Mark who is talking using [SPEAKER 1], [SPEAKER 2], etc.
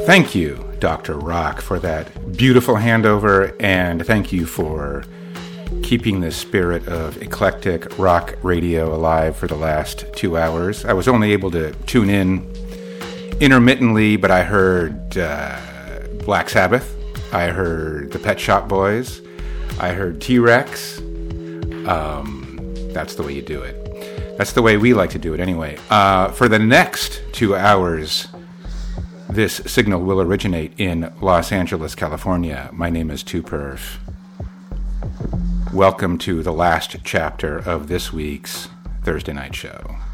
[SPEAKER 1] Thank you, Dr. Rock, for that beautiful handover, and thank you for keeping the spirit of eclectic rock radio alive for the last 2 hours. I was only able to tune in intermittently, but I heard Black Sabbath, I heard the Pet Shop Boys, I heard T-Rex. That's the way you do it. That's the way we like to do it anyway. For the next 2 hours, this signal will originate in Los Angeles, California. My name is 2Perf. Welcome to the last chapter of this week's Thursday Night Show.